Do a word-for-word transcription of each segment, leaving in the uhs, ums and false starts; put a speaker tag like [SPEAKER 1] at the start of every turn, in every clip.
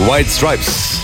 [SPEAKER 1] White Stripes.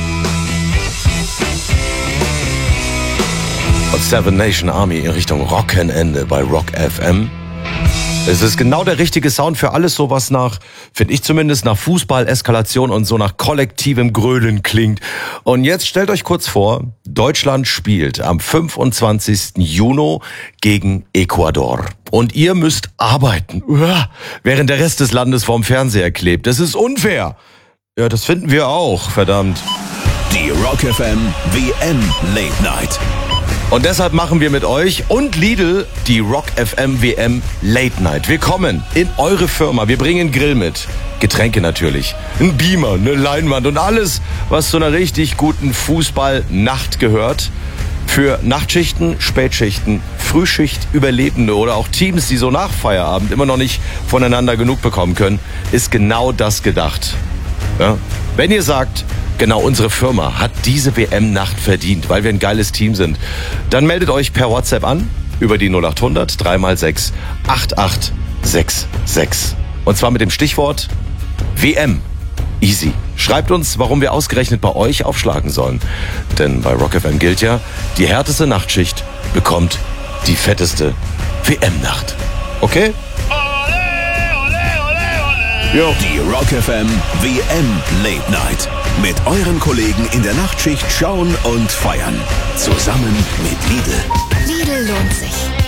[SPEAKER 1] Und Seven Nation Army in Richtung Rock'n'Ende bei Rock F M. Es ist genau der richtige Sound für alles, so was nach, finde ich zumindest, nach Fußball, Eskalation und so nach kollektivem Grölen klingt. Und jetzt stellt euch kurz vor, Deutschland spielt am fünfundzwanzigsten Juni gegen Ecuador. Und ihr müsst arbeiten, während der Rest des Landes vorm Fernseher klebt. Das ist unfair. Ja, das finden wir auch, verdammt.
[SPEAKER 2] Die Rock F M W M Late Night.
[SPEAKER 1] Und deshalb machen wir mit euch und Lidl die Rock F M W M Late Night. Wir kommen in eure Firma, wir bringen Grill mit, Getränke natürlich, ein Beamer, eine Leinwand und alles, was zu einer richtig guten Fußballnacht gehört. Für Nachtschichten, Spätschichten, Frühschicht, Überlebende oder auch Teams, die so nach Feierabend immer noch nicht voneinander genug bekommen können, ist genau das gedacht. Ja? Wenn ihr sagt, genau, unsere Firma hat diese W M-Nacht verdient, weil wir ein geiles Team sind, dann meldet euch per WhatsApp an über die null acht hundert drei mal sechs acht acht sechs sechs. Und zwar mit dem Stichwort W M. Easy. Schreibt uns, warum wir ausgerechnet bei euch aufschlagen sollen. Denn bei Rock F M gilt ja, die härteste Nachtschicht bekommt die fetteste W M-Nacht. Okay?
[SPEAKER 2] Jo. Die Rock F M W M Late Night. Mit euren Kollegen in der Nachtschicht schauen und feiern. Zusammen mit Lidl.
[SPEAKER 3] Lidl lohnt sich.